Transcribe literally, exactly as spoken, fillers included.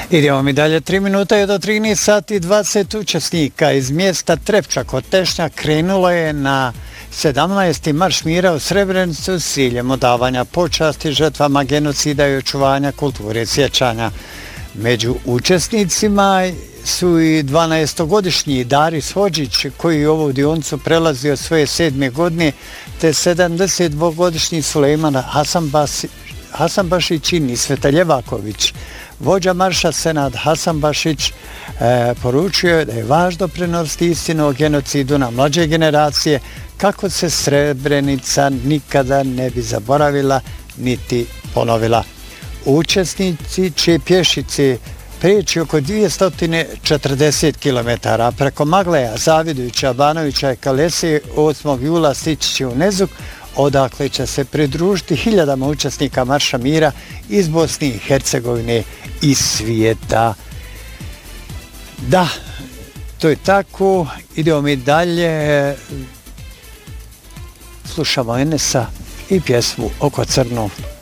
Idemo mi dalje, tri minuta je do trinaest sati dvadeset učesnika iz mjesta Trepča kod Tešnja krenulo je na sedamnaesti marš mira u Srebrenicu s ciljem odavanja počasti žrtvama genocida i očuvanja kulture sjećanja. Među učesnicima su i dvanaestogodišnji Daris Hodžić, koji ovu dionicu prelazi od svoje sedme godine, te sedamdesetdvogodišnji Sulejman Hasanbašić i Nisveta Ljevaković. Vođa marša Senad Hasanbašić e, poručio je da je važno prenositi istinu o genocidu na mlađe generacije kako se Srebrenica nikada ne bi zaboravila niti ponovila. Učesnici će pješice prijeći oko dvjesto četrdeset kilometara preko Magleja, Zavidovića, Banovića i Kalese osmog jula stići će u Nezuk, odakle će se pridružiti hiljadama učesnika Marša mira iz Bosne i Hercegovine i svijeta. Da, to je tako. Idemo mi dalje. Slušamo Enesa i pjesmu Oko crno.